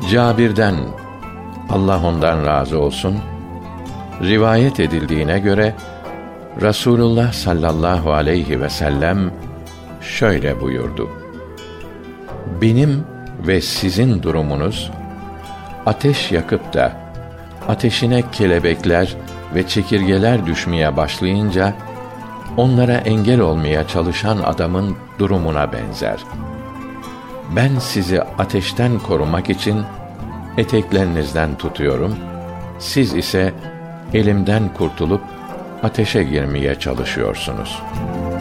Cabir'den, Allah ondan razı olsun, rivayet edildiğine göre Rasulullah sallallahu aleyhi ve sellem şöyle buyurdu: Benim ve sizin durumunuz, ateş yakıp da ateşine kelebekler ve çekirgeler düşmeye başlayınca onlara engel olmaya çalışan adamın durumuna benzer. Ben sizi ateşten korumak için eteklerinizden tutuyorum, siz ise elimden kurtulup ateşe girmeye çalışıyorsunuz.